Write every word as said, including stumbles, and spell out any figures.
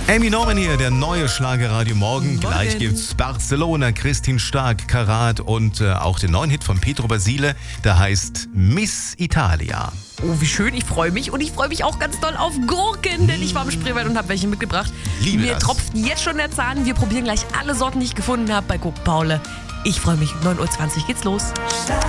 Amy Norman hier, der neue Schlagerradio Morgen. Morgen. Gleich gibt's Barcelona, Christine Stark, Karat und äh, auch den neuen Hit von Pietro Basile. Der heißt Miss Italia. Oh, wie schön, ich freue mich. Und ich freue mich auch ganz doll auf Gurken, denn ich war im Spreewald und habe welche mitgebracht. Liebe Mir das. tropft jetzt schon der Zahn. Wir probieren gleich alle Sorten, die ich gefunden habe bei Guck Paule. Ich freue mich. neun Uhr zwanzig geht's los.